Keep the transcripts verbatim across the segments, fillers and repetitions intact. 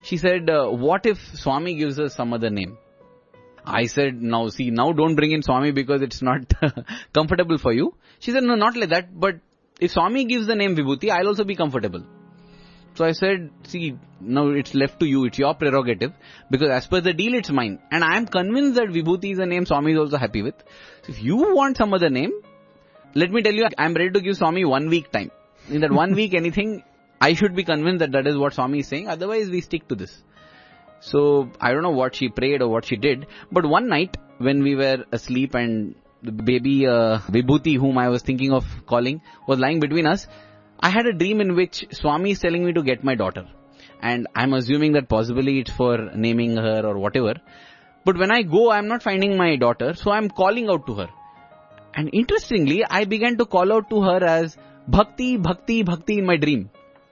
She said, uh, what if Swami gives us some other name? I said, now see, now don't bring in Swami because it's not comfortable for you. She said, no, not like that, but if Swami gives the name Vibhuti, I'll also be comfortable. So I said, see, now it's left to you, it's your prerogative, because as per the deal, it's mine. And I am convinced that Vibhuti is a name Swami is also happy with. So if you want some other name, let me tell you, I'm ready to give Swami one week time. In that one week, anything, I should be convinced that that is what Swami is saying, otherwise we stick to this. So, I don't know what she prayed or what she did, but one night when we were asleep and the baby uh, Vibhuti, whom I was thinking of calling, was lying between us, I had a dream in which Swami is telling me to get my daughter. And I'm assuming that possibly it's for naming her or whatever. But when I go, I'm not finding my daughter, so I'm calling out to her. And interestingly, I began to call out to her as Bhakti, Bhakti, Bhakti in my dream.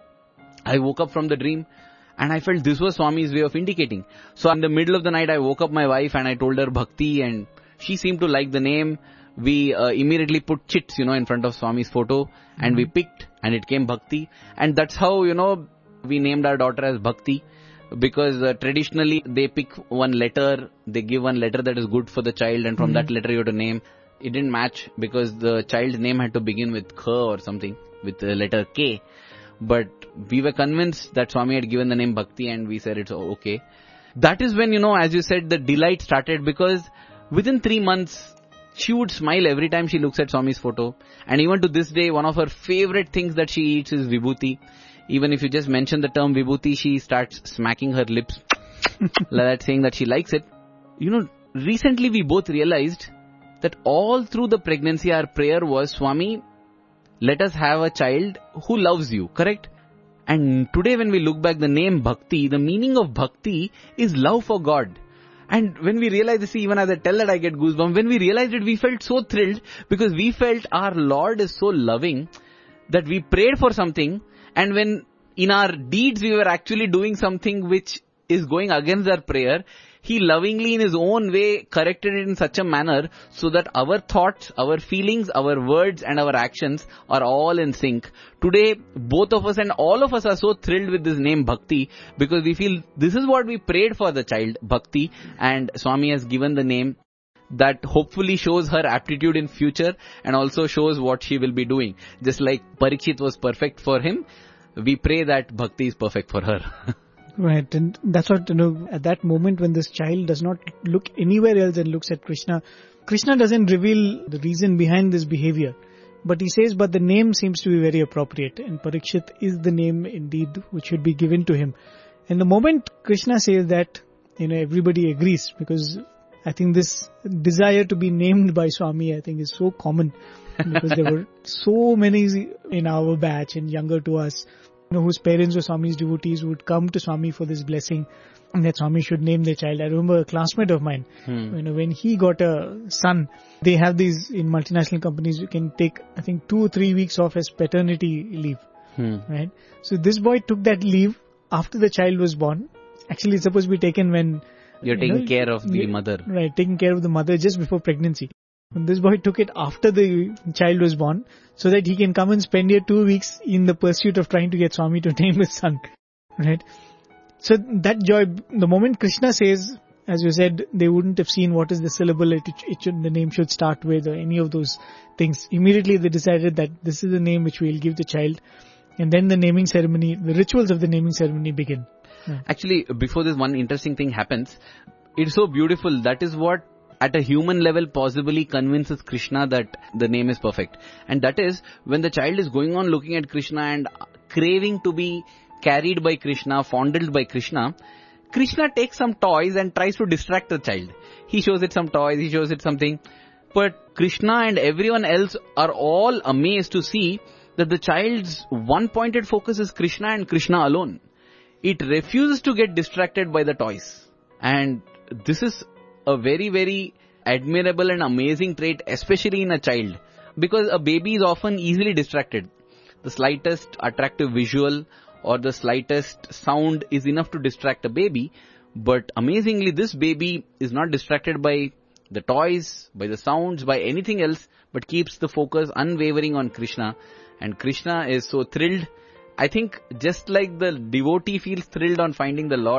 I woke up from the dream. And I felt this was Swami's way of indicating. So in the middle of the night, I woke up my wife and I told her Bhakti, and she seemed to like the name. We uh, immediately put chits, you know, in front of Swami's photo, and mm-hmm. we picked, and it came Bhakti. And that's how, you know, we named our daughter as Bhakti, because uh, traditionally they pick one letter, they give one letter that is good for the child, and from mm-hmm. that letter you have to name. It didn't match because the child's name had to begin with K or something, with the letter K. But we were convinced that Swami had given the name Bhakti, and we said it's okay. That is when, you know, as you said, the delight started, because within three months, she would smile every time she looks at Swami's photo. And even to this day, one of her favorite things that she eats is Vibhuti. Even if you just mention the term Vibhuti, she starts smacking her lips, like that, saying that she likes it. You know, recently we both realized that all through the pregnancy, our prayer was, Swami, let us have a child who loves you, correct? And today when we look back, the name Bhakti, the meaning of Bhakti is love for God. And when we realize this, even as I tell that I get goosebumps, when we realized it, we felt so thrilled because we felt our Lord is so loving that we prayed for something, and when in our deeds we were actually doing something which is going against our prayer, He lovingly in His own way corrected it in such a manner so that our thoughts, our feelings, our words and our actions are all in sync. Today, both of us and all of us are so thrilled with this name Bhakti because we feel this is what we prayed for the child, Bhakti, and Swami has given the name that hopefully shows her aptitude in future and also shows what she will be doing. Just like Parikshit was perfect for him, we pray that Bhakti is perfect for her. Right, and that's what, you know, at that moment when this child does not look anywhere else and looks at Krishna, Krishna doesn't reveal the reason behind this behavior. But he says, but the name seems to be very appropriate, and Parikshit is the name indeed which should be given to him. And the moment Krishna says that, you know, everybody agrees, because I think this desire to be named by Swami, I think, is so common, because there were so many in our batch and younger to us, you know, whose parents were Swami's devotees, who would come to Swami for this blessing, and that Swami should name their child. I remember a classmate of mine, hmm. you know, when he got a son, they have these in multinational companies, you can take, I think, two or three weeks off as paternity leave, hmm. right? So this boy took that leave after the child was born. Actually, it's supposed to be taken when you're you taking know, care of the mother. Right, taking care of the mother just before pregnancy. And this boy took it after the child was born, so that he can come and spend here two weeks in the pursuit of trying to get Swami to name his son. Right? So that joy, the moment Krishna says, as you said, they wouldn't have seen what is the syllable it, it should, the name should start with or any of those things. Immediately they decided that this is the name which we'll give the child. And then the naming ceremony, the rituals of the naming ceremony begin. Yeah. Actually, before this, one interesting thing happens. It's so beautiful. That is what at a human level possibly convinces Krishna that the name is perfect. And that is when the child is going on looking at Krishna and craving to be carried by Krishna, fondled by Krishna, Krishna takes some toys and tries to distract the child. He shows it some toys, he shows it something. But Krishna and everyone else are all amazed to see that the child's one-pointed focus is Krishna and Krishna alone. It refuses to get distracted by the toys. And this is a very, very admirable and amazing trait, especially in a child. Because a baby is often easily distracted. The slightest attractive visual or the slightest sound is enough to distract a baby. But amazingly, this baby is not distracted by the toys, by the sounds, by anything else, but keeps the focus unwavering on Krishna. And Krishna is so thrilled. I think just like the devotee feels thrilled on finding the Lord,